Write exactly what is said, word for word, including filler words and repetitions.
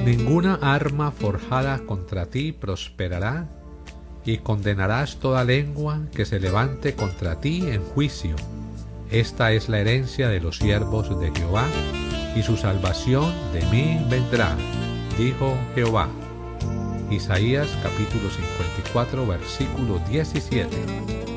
Ninguna arma forjada contra ti prosperará, y condenarás toda lengua que se levante contra ti en juicio. Esta es la herencia de los siervos de Jehová, y su salvación de mí vendrá, dijo Jehová. Isaías capítulo cincuenta y cuatro, versículo diecisiete.